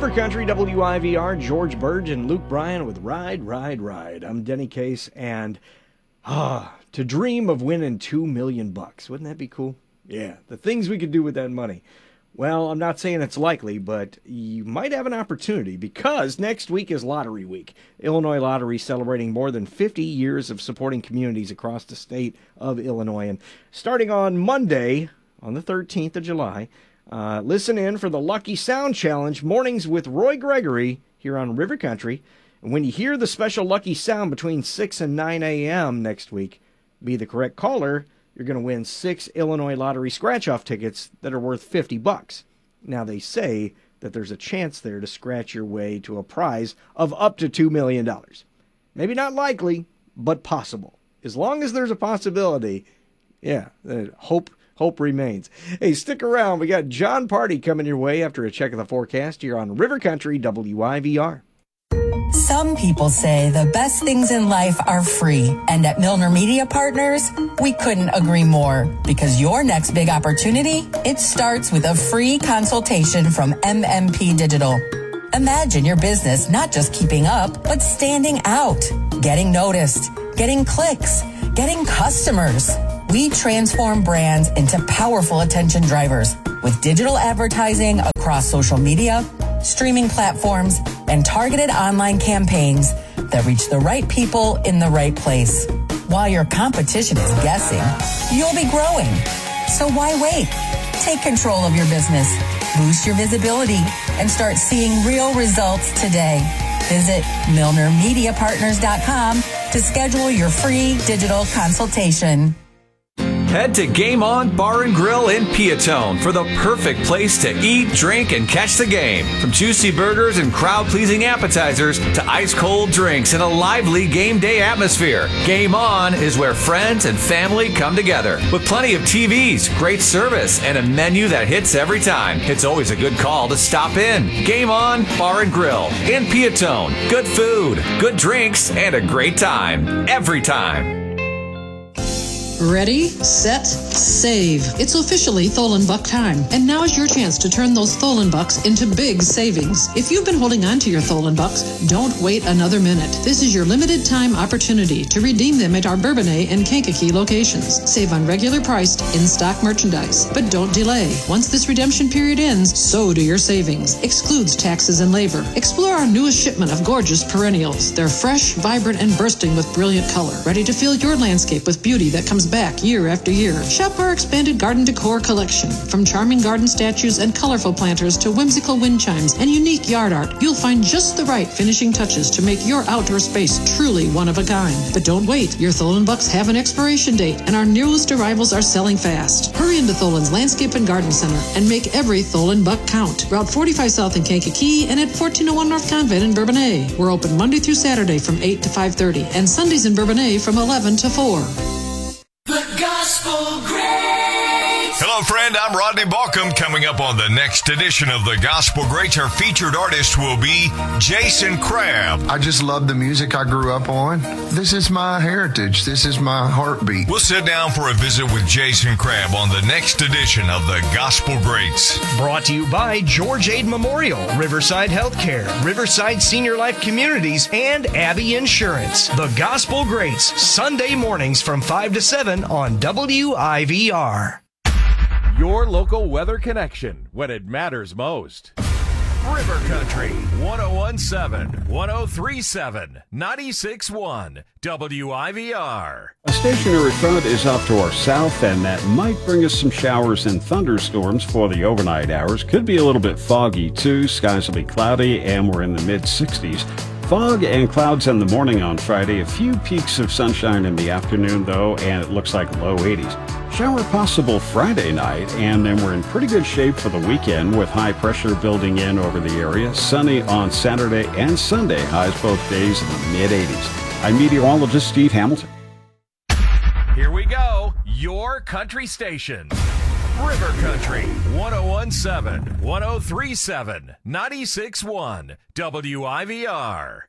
River Country, WIVR, George Burge and Luke Bryan with Ride, Ride, Ride. I'm Denny Case, and to dream of winning $2 million. Wouldn't that be cool? Yeah, the things we could do with that money. Well, I'm not saying it's likely, but you might have an opportunity because next week is Lottery Week. Illinois Lottery celebrating more than 50 years of supporting communities across the state of Illinois. And starting on Monday, on the 13th of July, listen in for the Lucky Sound Challenge, mornings with Roy Gregory here on River Country. And when you hear the special Lucky Sound between 6 and 9 a.m. next week, be the correct caller, you're going to win 6 Illinois Lottery scratch-off tickets that are worth $50. Now, they say that there's a chance there to scratch your way to a prize of up to $2 million. Maybe not likely, but possible. As long as there's a possibility, yeah, hope remains. Hey, stick around. We got John Party coming your way after a check of the forecast here on River Country WIVR. Some people say the best things in life are free. And at Milner Media Partners, we couldn't agree more. Because your next big opportunity, it starts with a free consultation from MMP Digital. Imagine your business not just keeping up, but standing out. Getting noticed, getting clicks, getting customers. We transform brands into powerful attention drivers with digital advertising across social media, streaming platforms, and targeted online campaigns that reach the right people in the right place. While your competition is guessing, you'll be growing. So why wait? Take control of your business, boost your visibility, and start seeing real results today. Visit MilnerMediaPartners.com to schedule your free digital consultation. Head to Game On Bar and Grill in Piatone for the perfect place to eat, drink, and catch the game. From juicy burgers and crowd-pleasing appetizers to ice-cold drinks and a lively game day atmosphere, Game On is where friends and family come together. With plenty of TVs, great service, and a menu that hits every time, it's always a good call to stop in. Game On Bar and Grill in Piatone. Good food, good drinks, and a great time. Every time. Ready, set, save. It's officially Tholen Buck time. And now is your chance to turn those Tholen Bucks into big savings. If you've been holding on to your Tholen Bucks, don't wait another minute. This is your limited time opportunity to redeem them at our Bourbonnais and Kankakee locations. Save on regular priced, in-stock merchandise. But don't delay. Once this redemption period ends, so do your savings. Excludes taxes and labor. Explore our newest shipment of gorgeous perennials. They're fresh, vibrant, and bursting with brilliant color. Ready to fill your landscape with beauty that comes back year after year. Shop our expanded garden decor collection. From charming garden statues and colorful planters to whimsical wind chimes and unique yard art, you'll find just the right finishing touches to make your outdoor space truly one of a kind. But don't wait. Your Tholen Bucks have an expiration date, and our newest arrivals are selling fast. Hurry into Tholen's Landscape and Garden Center and make every Tholen Buck count. Route 45 South in Kankakee and at 1401 North Convent in Bourbonnais. We're open Monday through Saturday from 8 to 5:30 and Sundays in Bourbonnais from 11 to 4. The Gospel Greats. Hello, friend. I'm Rodney Balcom. Coming up on the next edition of the Gospel Greats, our featured artist will be Jason Crabb. I just love the music I grew up on. This is my heritage. This is my heartbeat. We'll sit down for a visit with Jason Crabb on the next edition of the Gospel Greats. Brought to you by George Ade Memorial, Riverside Healthcare, Riverside Senior Life Communities, and Abbey Insurance. The Gospel Greats, Sunday mornings from 5 to 7 on WIVR. Your local weather connection when it matters most. River Country, 1017, 1037, 96.1, WIVR. A stationary front is off to our south, and that might bring us some showers and thunderstorms for the overnight hours. Could be a little bit foggy, too. Skies will be cloudy, and we're in the mid-60s. Fog and clouds in the morning on Friday. A few peaks of sunshine in the afternoon, though, and it looks like low 80s. Shower possible Friday night, and then we're in pretty good shape for the weekend with high pressure building in over the area. Sunny on Saturday and Sunday, highs both days in the mid-80s. I'm meteorologist Steve Hamilton. Here we go, your country station. River Country, 1017, 1037, 96.1, WIVR.